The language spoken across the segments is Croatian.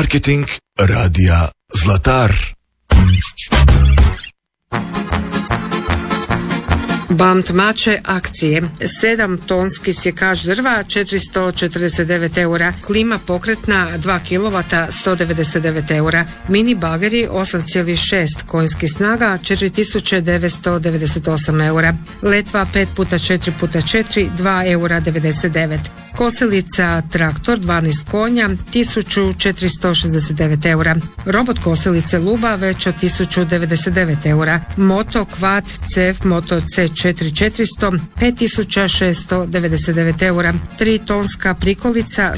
Marketing radija Zlatar. BAM Tmače akcije. 7 tonski sjekač drva 449 eura, klima pokretna 2 kW 199 eura, mini bageri 8,6 konjskih snaga 4998 eura, letva 5x4x4 2 eura 99, kosilica traktor 12 konja 1469 eura, robot kosilice Luba već od 1099 eura, moto Quad CF Moto C4 400 5699 eura, 3 tonska prikolica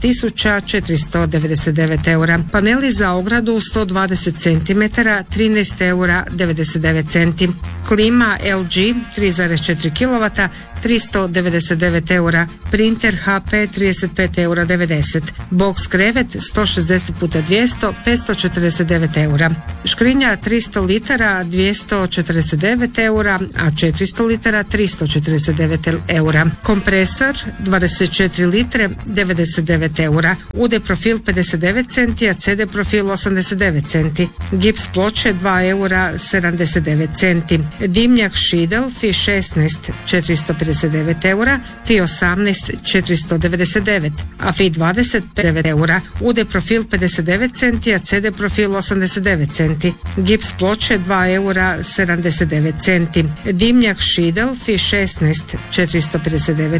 6499 eura, paneli za ogradu 120 cm 13 eura 99 centi, klima LG 3,4 kW 399 eura, printer HP 35 eura 90, box krevet 160x200 549 eura, škrinja 300 litara 249 eura, a 400 litara 349 eura, kompresor 24 litre 99 eura, UD profil 59 centi, a CD profil 89 centi, gips ploče 2 eura 79 centi, dimnjak Šidel FI 16 459 eura, FI 18 499, a FI 25 eura, UD profil 59 centi, a CD profil 89 centi, gips ploče 2 eura 79 centi, dimnjak Šidel FI 16 459